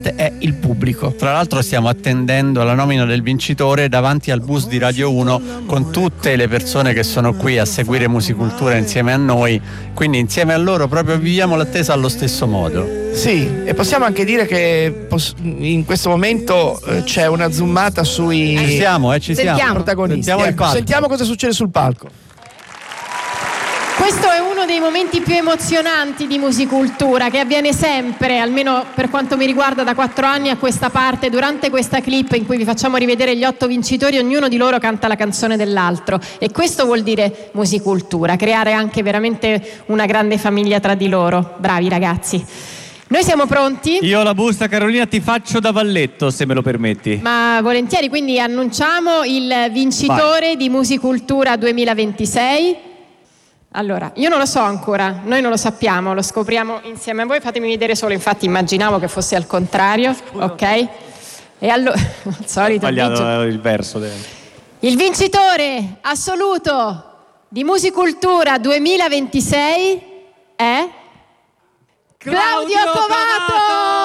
è il pubblico. Tra l'altro stiamo attendendo la nomina del vincitore davanti al bus di Radio 1 con tutte le persone che sono qui a seguire Musicultura insieme a noi, quindi insieme a loro proprio viviamo l'attesa allo stesso modo. Sì, e possiamo anche dire che in questo momento c'è una zoomata sui ci siamo. Protagonisti. Sentiamo cosa succede sul palco. Questo è uno dei momenti più emozionanti di Musicultura, che avviene sempre, almeno per quanto mi riguarda da 4 anni a questa parte, durante questa clip in cui vi facciamo rivedere gli 8 vincitori, ognuno di loro canta la canzone dell'altro, e questo vuol dire Musicultura, creare anche veramente una grande famiglia tra di loro. Bravi ragazzi. Noi siamo pronti? Io la busta, Carolina, ti faccio da valletto, se me lo permetti. Ma volentieri, quindi annunciamo il vincitore di Musicultura 2026. Allora, io non lo so ancora, noi non lo sappiamo, lo scopriamo insieme a voi. Fatemi vedere solo, infatti immaginavo che fosse al contrario, ok? E allora, al solito sbagliato il verso. Il vincitore assoluto di Musicultura 2026 è Claudio Covato!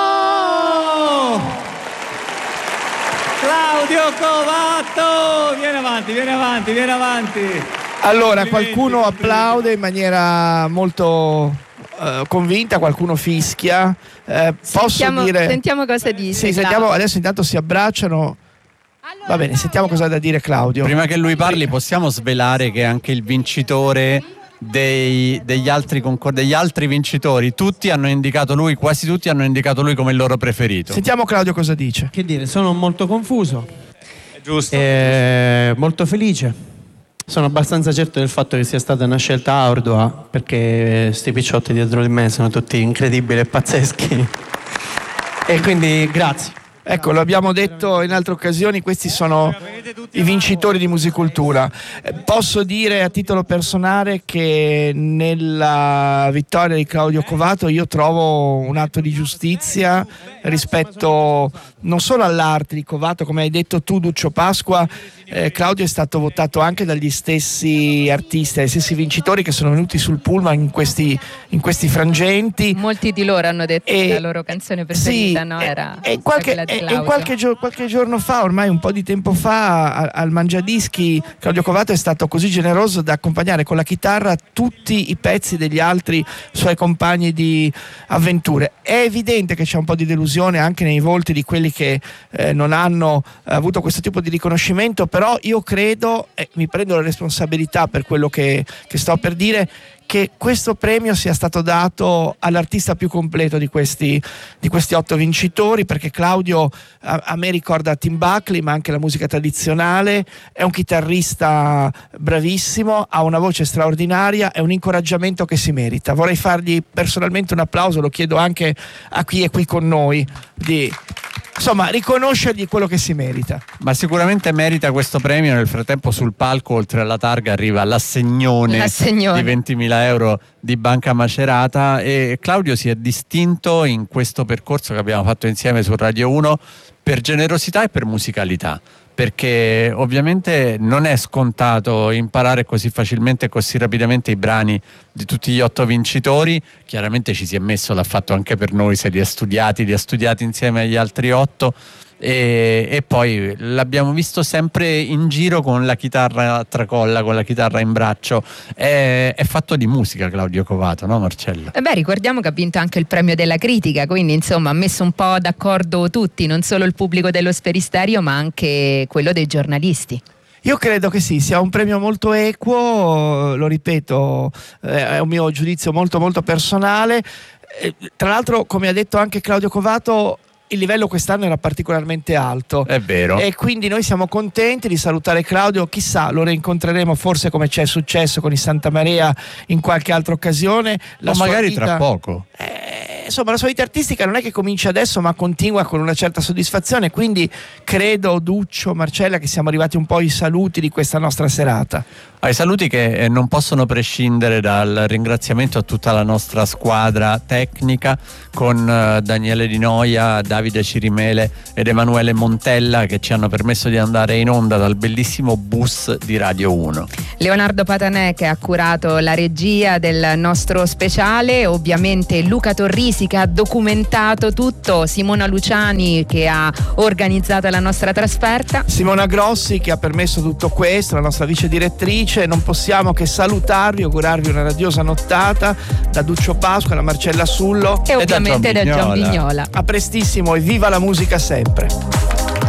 Claudio Covato! Vieni avanti. Allora, qualcuno applaude in maniera molto convinta, qualcuno fischia. Sentiamo cosa dice. Sì, sentiamo, adesso intanto si abbracciano. Va bene, sentiamo cosa ha da dire Claudio. Prima che lui parli, possiamo svelare che anche il vincitore degli altri vincitori, tutti hanno indicato lui, quasi tutti hanno indicato lui come il loro preferito. Sentiamo Claudio cosa dice. Che dire, sono molto confuso. È giusto. Molto felice. Sono abbastanza certo del fatto che sia stata una scelta ardua, perché sti picciotti dietro di me sono tutti incredibili e pazzeschi. E quindi grazie. Ecco, lo abbiamo detto in altre occasioni, questi sono i vincitori di Musicultura. Posso dire a titolo personale che nella vittoria di Claudio Covato io trovo un atto di giustizia rispetto non solo all'arte di Covato, come hai detto tu Duccio Pasqua. Claudio è stato votato anche dagli stessi artisti, dagli stessi vincitori che sono venuti sul pullman in questi frangenti. Molti di loro hanno detto che la loro canzone preferita, sì, no? Era qualche giorno fa, ormai un po' di tempo fa, al Mangiadischi, Claudio Covato è stato così generoso da accompagnare con la chitarra tutti i pezzi degli altri suoi compagni di avventure. È evidente che c'è un po' di delusione anche nei volti di quelli che non hanno avuto questo tipo di riconoscimento, però io credo, e mi prendo la responsabilità per quello che sto per dire, che questo premio sia stato dato all'artista più completo di questi 8 vincitori, perché Claudio a me ricorda Tim Buckley, ma anche la musica tradizionale, è un chitarrista bravissimo, ha una voce straordinaria, è un incoraggiamento che si merita. Vorrei fargli personalmente un applauso, lo chiedo anche a chi è qui con noi, di insomma riconoscergli quello che si merita. Ma sicuramente merita questo premio. Nel frattempo sul palco, oltre alla targa, arriva l'assegnone di 20.000 euro di Banca Macerata, e Claudio si è distinto in questo percorso che abbiamo fatto insieme su Radio 1 per generosità e per musicalità, perché ovviamente non è scontato imparare così facilmente e così rapidamente i brani di tutti gli 8 vincitori. Chiaramente ci si è messo, l'ha fatto anche per noi, se li ha studiati insieme agli altri 8, e poi l'abbiamo visto sempre in giro con la chitarra a tracolla, con la chitarra in braccio. È fatto di musica Claudio Covato, no Marcello? Ricordiamo che ha vinto anche il premio della critica, quindi insomma ha messo un po' d'accordo tutti, non solo il pubblico dello Sferisterio ma anche quello dei giornalisti. Io credo che sì, sia un premio molto equo, lo ripeto, è un mio giudizio molto molto personale. Tra l'altro, come ha detto anche Claudio Covato, il livello quest'anno era particolarmente alto. È vero. E quindi noi siamo contenti di salutare Claudio. Chissà, lo rincontreremo forse, come c'è successo con i Santa Maria, in qualche altra occasione. O magari tra poco. Insomma, la sua vita artistica non è che comincia adesso, ma continua con una certa soddisfazione. Quindi credo, Duccio, Marcella, che siamo arrivati un po' ai saluti di questa nostra serata. Ai saluti che non possono prescindere dal ringraziamento a tutta la nostra squadra tecnica, con Daniele Di Noia, Davide Cirimele ed Emanuele Montella, che ci hanno permesso di andare in onda dal bellissimo bus di Radio 1. Leonardo Patanè, che ha curato la regia del nostro speciale, ovviamente Luca Torrisi Parisi che ha documentato tutto, Simona Luciani che ha organizzato la nostra trasferta, Simona Grossi che ha permesso tutto questo, la nostra vice direttrice. Non possiamo che salutarvi, augurarvi una radiosa nottata da Duccio Pasqua, da Marcella Sullo e ovviamente da Gian Vignola. A prestissimo e viva la musica sempre.